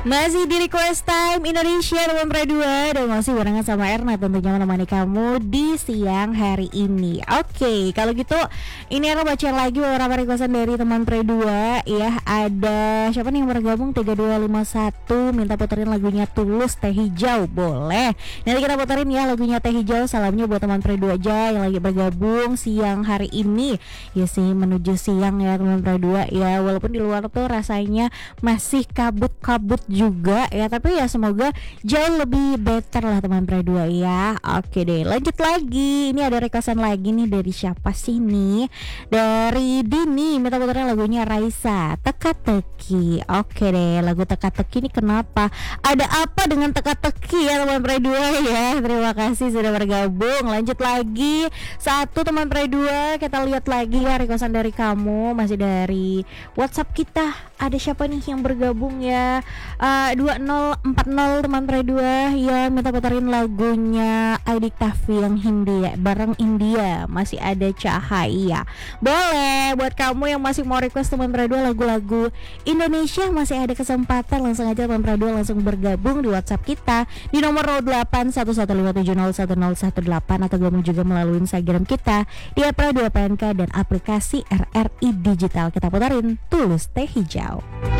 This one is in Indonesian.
Masih di Request Time Indonesia teman Pre 2 dan masih barengan sama Erna tentunya menemani kamu di siang hari ini. Oke, kalau gitu ini Erna baca lagi beberapa requestan dari teman Pre 2 ya. Ada siapa nih yang bergabung 3251 minta puterin lagunya Tulus Teh Hijau. Boleh. Nanti kita puterin ya lagunya Teh Hijau. Salamnya buat teman Pre 2 aja yang lagi bergabung siang hari ini. Ya sih menuju siang ya teman Pre 2 ya. Walaupun di luar tuh rasanya masih kabut-kabut juga ya, tapi ya semoga jauh lebih better lah teman Pre 2 ya. Oke deh, lanjut lagi. Ini ada requestan lagi nih dari siapa sih nih? Dari Dini minta puterin lagunya Raisa, Teka-teki. Oke deh, lagu Teka-teki ini kenapa? Ada apa dengan Teka-teki ya teman Pre 2 ya? Terima kasih sudah bergabung. Lanjut lagi. Satu teman Pre 2, kita lihat lagi ya requestan dari kamu, masih dari WhatsApp kita. Ada siapa nih yang bergabung ya? 2040 teman Pre 2 ya minta puterin lagunya Adik Tafi yang Hindia bareng India. Masih ada Cahaya. Boleh buat kamu yang masih mau request teman Pre 2 lagu-lagu Indonesia, masih ada kesempatan. Langsung aja teman Pre 2 langsung bergabung di WhatsApp kita di nomor 081157011018 atau gabung juga melalui Instagram kita di @pre2pnk dan aplikasi RRI Digital. Kita puterin Tulus Teh Hijau.